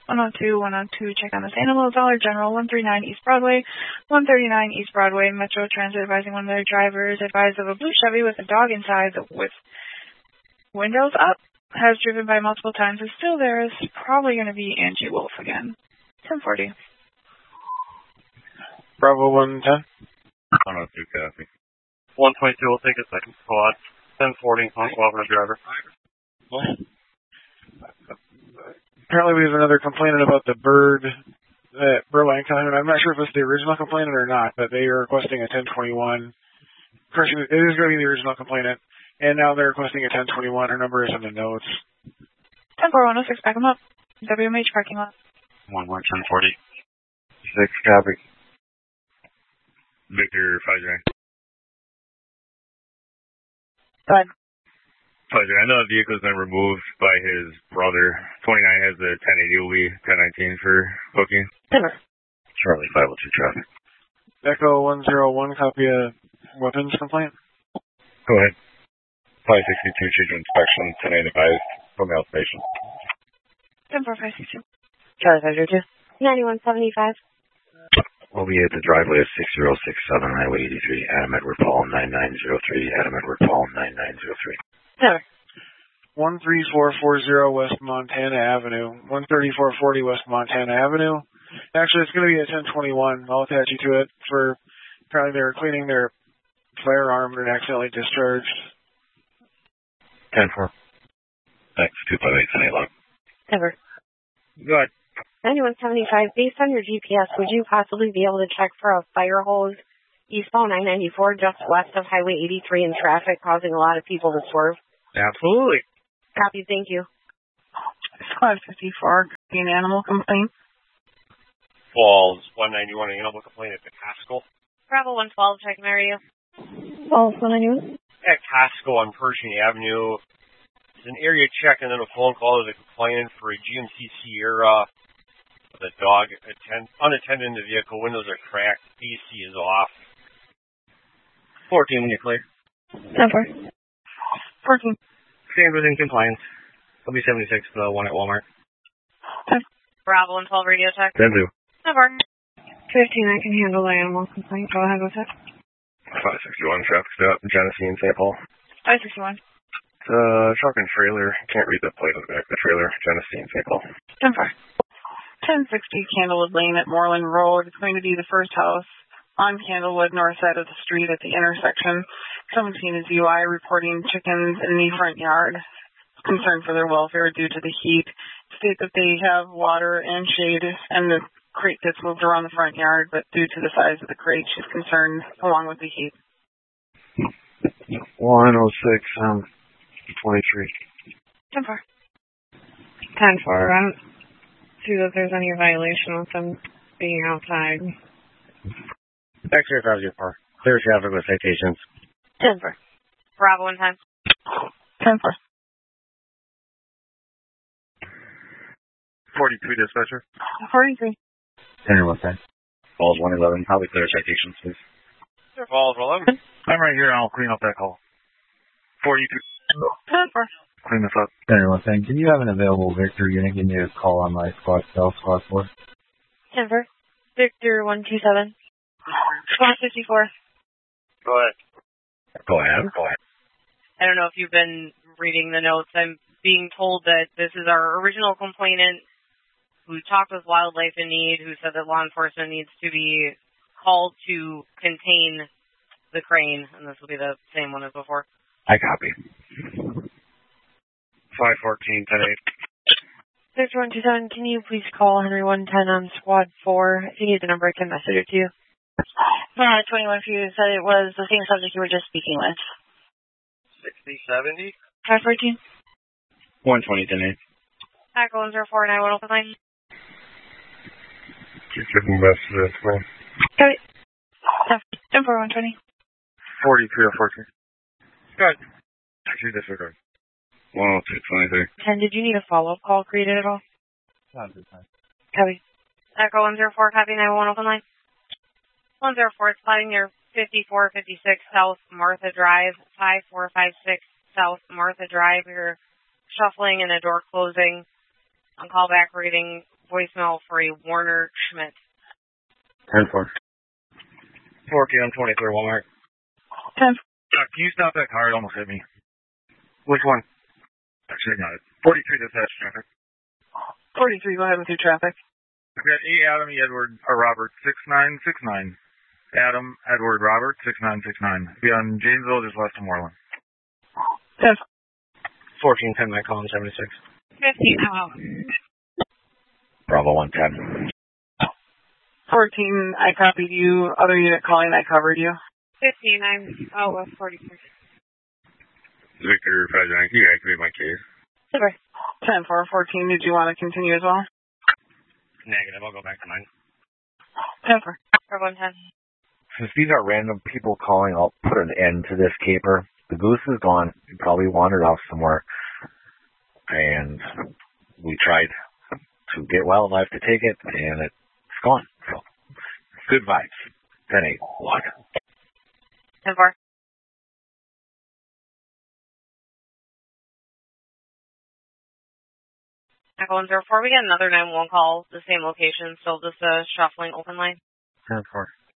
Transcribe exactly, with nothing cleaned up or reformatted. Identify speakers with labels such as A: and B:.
A: one oh two, one oh two, check on this animal. Dollar General, one thirty-nine East Broadway, one thirty-nine East Broadway. Metro Transit advising one of their drivers advised of a blue Chevy with a dog inside with windows up. Has driven by multiple times. Is still there. Is probably going to be Angie Wolf again. ten forty.
B: Bravo one ten.
C: one oh two, copy. one twenty-two, we'll take a second squad. ten forty, on cooperative driver.
B: Apparently we have another complainant about the bird at Burbank. I'm not sure if it's the original complainant or not, but they are requesting a ten twenty-one. Of course, it is going to be the original complainant, and now they're requesting a ten twenty-one. Her number is in the notes.
A: ten four one oh six, back them up. W M H parking lot.
C: one one ten forty.
D: six, copy.
C: Victor, Pfizer.
A: Go ahead.
C: Pfizer, I know the vehicle's been removed by his brother. twenty-nine has the ten eighty O E, ten nineteen for booking.
A: Denver.
D: Charlie five oh two traffic.
B: Echo one zero one, copy a weapons complaint.
C: Go ahead. five sixty-two, chief of inspection, ten eight advised, from the station.
A: ten four five six two.
E: Charlie five zero two. ninety-one seventy-five.
D: We'll be at the driveway of six zero six seven, Highway eighty-three, Adam Edward Paul, nine nine zero three, Adam Edward Paul, nine nine zero three.
E: Denver.
B: one three four four zero West Montana Avenue. one thirty-four forty West Montana Avenue. Actually, it's going to be a ten twenty-one. I'll attach you to it for apparently they were cleaning their firearm and accidentally discharged.
D: ten four. Thanks, two five eight, ten eight log.
E: Denver.
C: Go ahead.
E: ninety-one seventy-five, based on your G P S, would you possibly be able to check for a fire hose eastbound nine ninety-four just west of Highway eighty-three in traffic, causing a lot of people to swerve?
C: Absolutely.
E: Copy, thank you.
A: Squad fifty-four, an animal complaint.
C: Falls, one ninety-one, animal complaint at the Costco.
E: Bravo one twelve, checking area.
A: Falls, one ninety-one.
C: At Costco on Pershing Avenue. It's an area check and then a phone call to the complainant for a G M C Sierra. The dog attend, unattended in the vehicle, windows are cracked, A C is off. fourteen when you're clear.
A: ten four. fourteen.
C: Stand within compliance. It'll be seventy-six, the one at Walmart.
A: ten.
E: Bravo one twelve, radio check.
C: ten two.
E: Denver.
A: fifteen, I can handle the animal complaint. Go ahead with it.
C: five sixty-one, traffic stop, Genesee and Saint Paul.
A: five sixty-one.
C: Uh, truck and trailer, can't read the plate on the back of the trailer, Genesee and Saint Paul.
A: ten four. ten sixty Candlewood Lane at Moreland Road. It's going to be the first house on Candlewood, north side of the street at the intersection. seventeen is U I reporting chickens in the front yard. Concerned for their welfare due to the heat. State that they have water and shade and the crate gets moved around the front yard, but due to the size of the crate, she's concerned along with the heat.
D: one oh six, um, twenty-three.
A: ten four. ten four. I don't see that there's any violation with them being outside.
C: X-ray five zero four. Clear traffic with citations.
E: Denver. Bravo one ten.
A: ten four.
C: forty-two dispatcher.
A: forty-three.
D: ten one ten. Falls one eleven, probably clear citations, please.
C: Falls eleven. I'm right here and I'll clean up that call. forty-two.
A: ten four.
C: Clean this up.
D: ten one ten, can you have an available Victor unit give me a call on my squad cell, squad four?
E: Denver. Victor one two seven. Squad fifty-four.
C: Go ahead.
D: Go ahead.
C: Go ahead.
E: I don't know if you've been reading the notes. I'm being told that this is our original complainant who talked with Wildlife in Need, who said that law enforcement needs to be called to contain the crane, and this will be the same one as before.
D: I copy.
C: five fourteen, ten eight.
E: Victor one two seven, can you please call Henry one ten on squad four? If you need the number, I can message it to you.
A: Uh, twenty-one for you said it was the same subject you were just speaking with.
C: sixty seventy.
A: five fourteen.
D: one twenty, ten eight.
E: Echo one zero four nine one oh nine.
C: Keep getting best for this, man.
A: Okay. ten four one twenty.
C: forty-three or fourteen. Good. Actually, disregard. one oh two, twenty-three.
E: ten, did you need a follow-up call created at all?
D: Sounds good, fine.
E: Copy. Echo one zero four, copy nine one one oh nine. one zero four, it's sliding near fifty-four fifty-six South Martha Drive, five four five six South Martha Drive. You're shuffling and a door closing. On callback reading voicemail for a Warner Schmidt.
D: ten four.
C: fourteen, I'm twenty-third Walmart.
A: ten.
F: Uh, can you stop that car? It almost hit me.
C: Which one?
F: Actually, not it. forty-three dispatch traffic.
A: forty-three, go ahead with your traffic.
F: I've got A. Adam, E. Edward, or Robert, six nine six nine. Adam, Edward, Robert, six nine six nine. Be on Janesville, just west of Moreland.
A: ten.
C: fourteen, ten, my column, seventy-six.
E: fifteen, oh.
D: Bravo one ten.
A: fourteen, I copied you. Other unit calling, I covered you.
E: fifteen, I'm out with forty-three.
F: Victor, five nine, can you activate my case?
E: Super.
A: ten four, fourteen, did you want to continue as well?
C: Negative, I'll go back to mine.
A: ten four.
E: For one ten.
D: Since these are random people calling, I'll put an end to this caper. The goose is gone. He probably wandered off somewhere. And we tried to get wildlife to take it, and it's gone. So, good vibes. ten eight. One.
E: ten four. Echo one zero four, we got another nine one one call, the same location, still just a shuffling open line.
D: ten four.